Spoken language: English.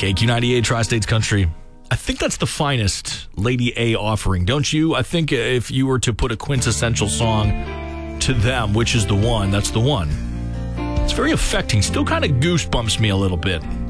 KQ98 Tri-States Country. I think that's the finest Lady A offering, don't you? I think if you were to put a quintessential song to them, which is the one, that's the one. It's very affecting. Still kind of goosebumps me a little bit.